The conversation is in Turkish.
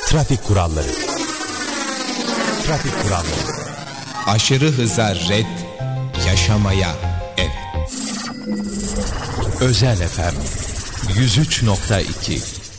Trafik kuralları. Trafik kuralları. Aşırı hıza red, yaşamaya evet. Özel FM 103.2